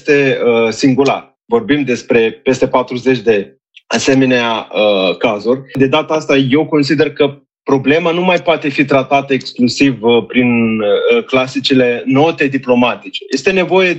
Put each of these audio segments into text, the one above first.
este singular. Vorbim despre peste 40 de asemenea cazuri. De data asta eu consider că problema nu mai poate fi tratată exclusiv prin clasicele note diplomatice. Este nevoie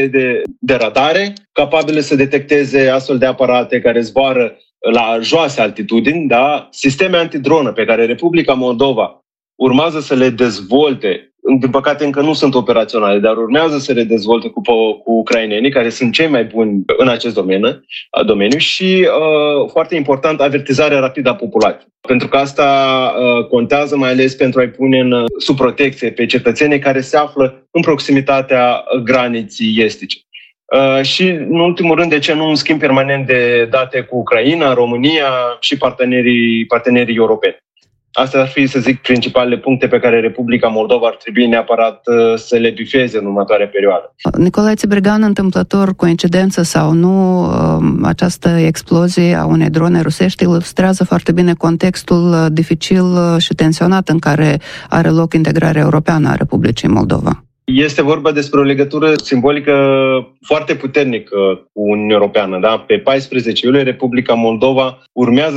de radare capabile să detecteze astfel de aparate care zboară la joase altitudini, da? Sisteme antidronă pe care Republica Moldova urmează să le dezvolte. Din păcate încă nu sunt operaționale, dar urmează să le dezvolte cu ucrainenii, care sunt cei mai buni în acest domeniu și, foarte important, avertizarea rapidă a populației. Pentru că asta contează mai ales pentru a-i pune sub protecție pe cetățenii care se află în proximitatea graniții estice. Și, în ultimul rând, de ce nu un schimb permanent de date cu Ucraina, România și partenerii europeni. Astea ar fi, să zic, principalele puncte pe care Republica Moldova ar trebui neapărat să le bifeze în următoarea perioadă. Nicolae Țibergan, întâmplător, coincidență sau nu, această explozie a unei drone rusești ilustrează foarte bine contextul dificil și tensionat în care are loc integrarea europeană a Republicii Moldova. Este vorba despre o legătură simbolică foarte puternică cu Uniunea Europeană. Da? Pe 14 iulie, Republica Moldova urmează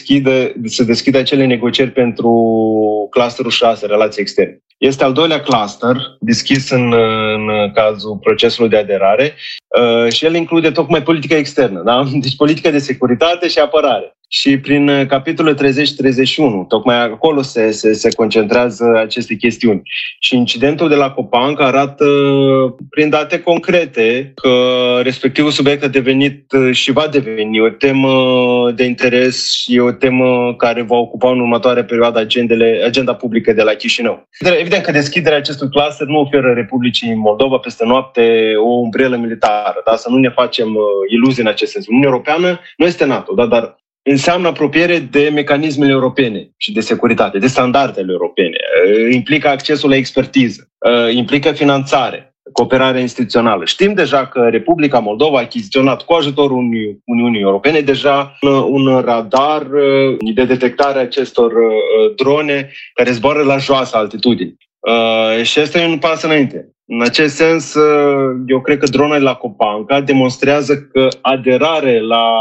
să deschidă acele negocieri pentru clusterul 6, relații externe. Este al doilea cluster deschis în cazul procesului de aderare și el include tocmai politica externă, da? Deci politica de securitate și apărare. Și prin capitolul 30-31, tocmai acolo se concentrează aceste chestiuni. Și incidentul de la Copanca arată prin date concrete că respectivul subiect a devenit și va deveni o temă de interes și o temă care va ocupa în următoarea perioadă agenda publică de la Chișinău. Evident că deschiderea acestui cluster nu oferă Republicii Moldova peste noapte o umbrelă militară, da? Să nu ne facem iluzii în acest sens. Uniunea Europeană nu este NATO, da? Dar înseamnă apropiere de mecanismele europene și de securitate, de standardele europene. Implică accesul la expertiză, implică finanțare, cooperare instituțională. Știm deja că Republica Moldova a achiziționat cu ajutorul Uniunii Europene deja un radar de detectare a acestor drone care zboară la joasă altitudini. Și asta e un pas înainte. În acest sens, eu cred că dronele la Copanca demonstrează că aderarea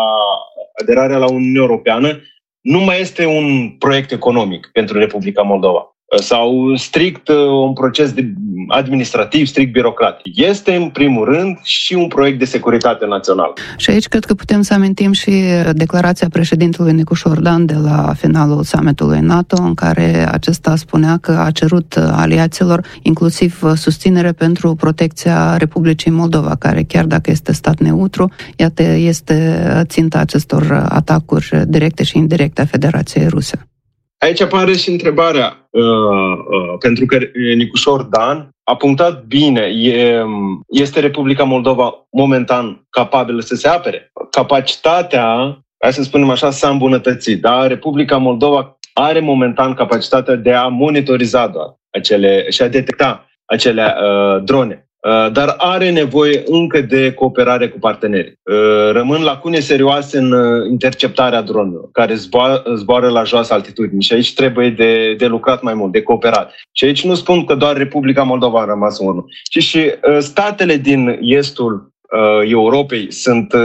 la Uniunea Europeană nu mai este un proiect economic pentru Republica Moldova sau strict un proces administrativ, strict birocratic. Este, în primul rând, și un proiect de securitate națională. Și aici cred că putem să amintim și declarația președintelui Nicușor Dan de la finalul summitului NATO, în care acesta spunea că a cerut aliaților inclusiv susținere pentru protecția Republicii Moldova, care, chiar dacă este stat neutru, iată, este ținta acestor atacuri directe și indirecte a Federației Ruse. Aici apare și întrebarea, pentru că Nicușor Dan a punctat bine, este Republica Moldova momentan capabilă să se apere? Capacitatea, hai să spunem așa, s-a îmbunătățit. Da? Republica Moldova are momentan capacitatea de a monitoriza doar și a detecta acele drone. Dar are nevoie încă de cooperare cu partenerii. Rămân lacune serioase în interceptarea dronelor, care zboară la joasă altitudini și aici trebuie de lucrat mai mult, de cooperat. Și aici nu spun că doar Republica Moldova a rămas în urmă, ci și statele din estul Europei sunt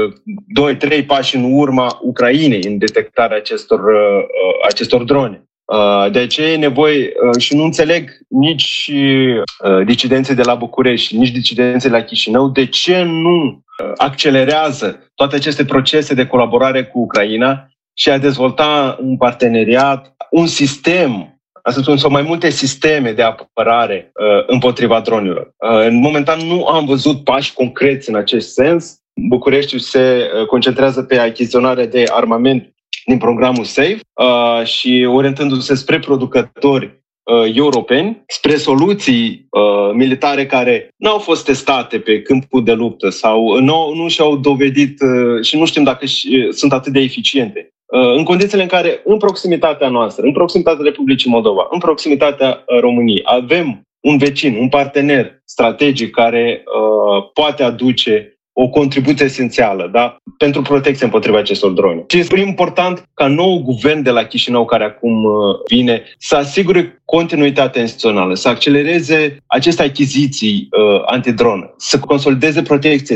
2-3 pași în urma Ucrainei în detectarea acestor drone. De aceea e nevoie și nu înțeleg nici disidenții de la București, nici disidenții la Chișinău, de ce nu accelerează toate aceste procese de colaborare cu Ucraina și a dezvolta un parteneriat, un sistem, sau mai multe sisteme de apărare împotriva dronelor. Momentan nu am văzut pași concreți în acest sens. Bucureștiul se concentrează pe achiziționarea de armament din programul SAFE și orientându-se spre producători europeni, spre soluții militare care nu au fost testate pe câmpul de luptă sau nu și-au dovedit și nu știm dacă sunt atât de eficiente. În condițiile în care, în proximitatea noastră, în proximitatea Republicii Moldova, în proximitatea României, avem un vecin, un partener strategic care poate aduce o contribuție esențială, da? Pentru protecție împotriva acestor drone. Și este important ca nou guvern de la Chișinău, care acum vine, să asigure continuitatea instituțională, să accelereze aceste achiziții antidronă, să consolideze protecție